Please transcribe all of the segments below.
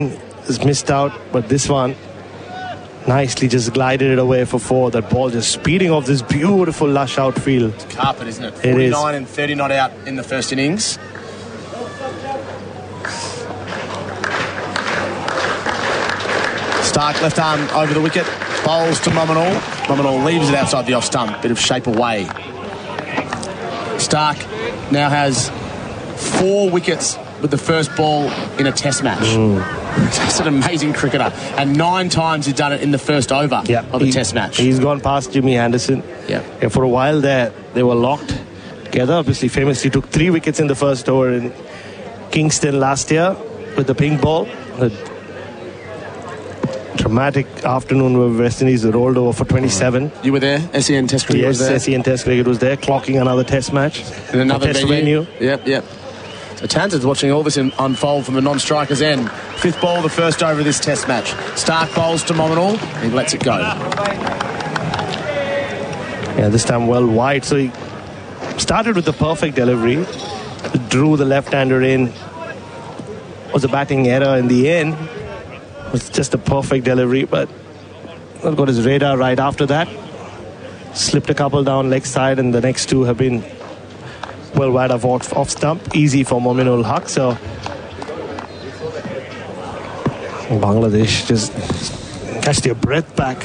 has missed out, but this one nicely just glided it away for 4. That ball just speeding off this beautiful lush outfield. It's carpet, isn't it? It is. 49 and 30 not out in the first innings. Stark left arm over the wicket, bowls to Mominol. Mominol leaves it outside the off stump, bit of shape away. Stark now has 4 wickets with the first ball in a test match. That's an amazing cricketer. And 9 times he's done it in the first over of a test match. He's gone past Jimmy Anderson. Yeah, for a while there, they were locked together. Obviously, famously took 3 wickets in the first over in Kingston last year with the pink ball. A dramatic afternoon where West Indies rolled over for 27. You were there? SEN Test Cricket was there? Yes, SEN Test Cricket was there, clocking another test match. In another venue. Yep. So Townsend's watching all this unfold from the non-striker's end. 5th ball, the first over of this test match. Stark bowls to Mominol, and he lets it go. Yeah, this time well wide. So he started with the perfect delivery, drew the left-hander in. Was a batting error in the end. It was just a perfect delivery, but got his radar right after that. Slipped a couple down leg side, and the next 2 have been well wide of off stump. Easy for Mominul Haq. So Bangladesh just catch their breath back.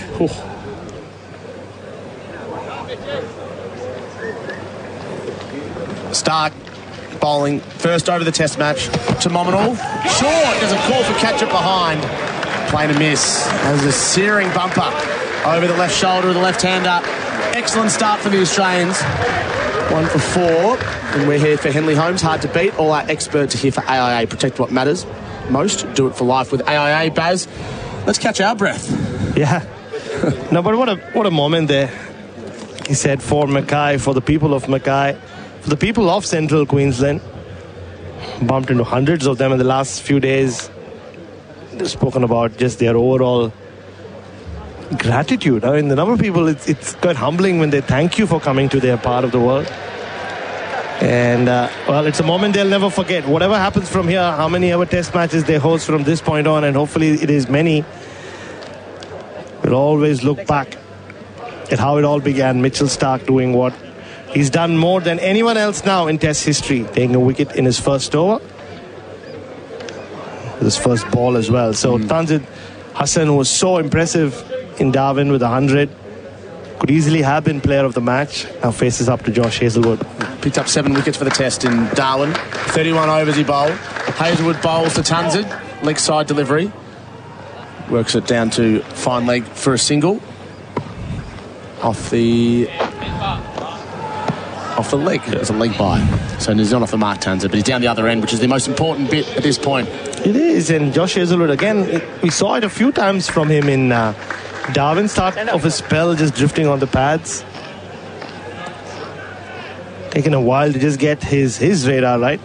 Stark bowling first over the test match to Mominol. Short, does a call for catch it behind. Plain a miss. There's a searing bumper over the left shoulder of the left-hander. Excellent start for the Australians. 1 for 4. And we're here for Henley Holmes. Hard to beat. All our experts are here for AIA. Protect what matters most. Do it for life with AIA. Baz, let's catch our breath. Yeah. No, but what a moment there. He said for Mackay, for the people of Mackay, for the people of Central Queensland. Bumped into hundreds of them in the last few days. They've spoken about just their overall gratitude. I mean, the number of people, it's quite humbling when they thank you for coming to their part of the world. And, well, it's a moment they'll never forget. Whatever happens from here, how many ever test matches they host from this point on, and hopefully it is many, we'll always look back at how it all began. Mitchell Starc doing what he's done more than anyone else now in test history, taking a wicket in his first over. His first ball as well. So Tanzid Hassan was so impressive in Darwin with 100. Could easily have been player of the match. Now faces up to Josh Hazlewood. Picked up 7 wickets for the test in Darwin. 31 overs he bowled. Hazlewood bowls to Tanzid. Leg side delivery. Works it down to fine leg for a single. Off the leg. It's a leg by. So he's not off the mark, Tanzid, but he's down the other end, which is the most important bit at this point. It is, and Josh Hazlewood, again, we saw it a few times from him in Darwin, start of his spell, just drifting on the pads. Taking a while to just get his radar right.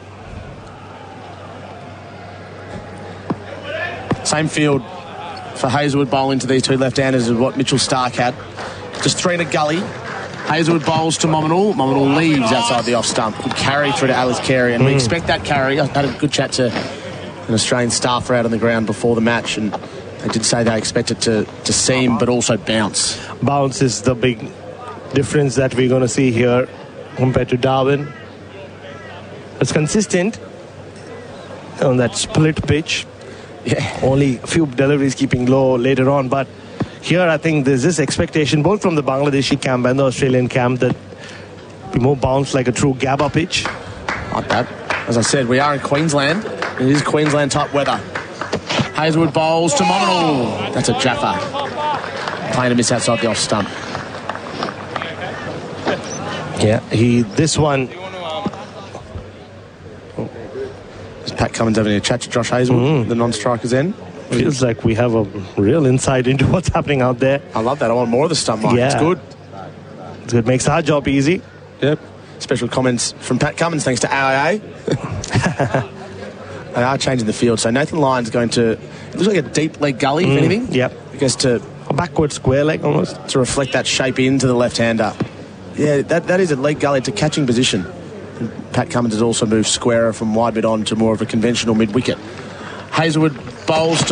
Same field for Hazlewood bowling to these 2 left-handers as what Mitchell Starc had. Just 3 in a gully. Hazlewood bowls to Mominol. Mominol leaves outside the off stump. Good carry through to Alice Carey, and we expect that carry. I had a good chat to an Australian staffer out on the ground before the match, and they did say they expect it to seam but also bounce. Bounce is the big difference that we're going to see here compared to Darwin. It's consistent on that split pitch. Yeah. Only a few deliveries keeping low later on, but here I think there's this expectation both from the Bangladeshi camp and the Australian camp that be more bounce like a true Gabba pitch. Like that. As I said, we are in Queensland. It is Queensland type weather. Hazlewood bowls to Mominol. That's a Jaffa. Playing a miss outside the off stump. Yeah, this one. Pat Cummins having a chat to Josh Hazlewood, the non-striker's end. Feels like we have a real insight into what's happening out there. I love that. I want more of the stump line. Yeah. It's good. It's good. Makes our job easy. Yep. Special comments from Pat Cummins thanks to AIA. They are changing the field. So Nathan Lyon's going to... It looks like a deep leg gully, if anything. Yep. I guess to... A backward square leg almost. To reflect that shape into the left-hander. Yeah, that is a leg gully. It's a catching position. And Pat Cummins has also moved squarer from wide mid on to more of a conventional mid-wicket. Hazlewood bowls